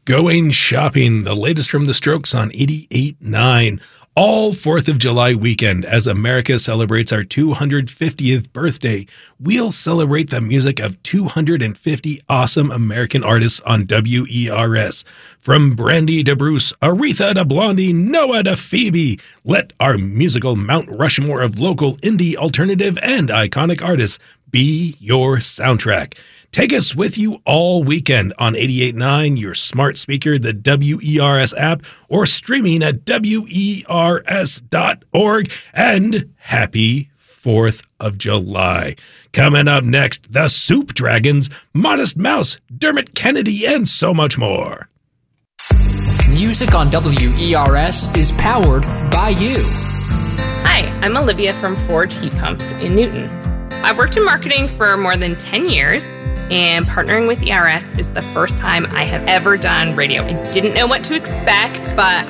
Going Shopping, the latest from the Strokes on 88.9. All 4th of July weekend, as America celebrates our 250th birthday, we'll celebrate the music of 250 awesome American artists on WERS. From Brandy to Bruce, Aretha to Blondie, Noah to Phoebe, let our musical Mount Rushmore of local indie, alternative, and iconic artists be your soundtrack. Take us with you all weekend on 88.9, your smart speaker, the WERS app, or streaming at WERS.org. And happy 4th of July. Coming up next, the Soup Dragons, Modest Mouse, Dermot Kennedy, and so much more. Music on WERS is powered by you. Hi, I'm Olivia from Forge Heat Pumps in Newton. I've worked in marketing for more than 10 years. And partnering with ERS is the first time I have ever done radio. I didn't know what to expect, but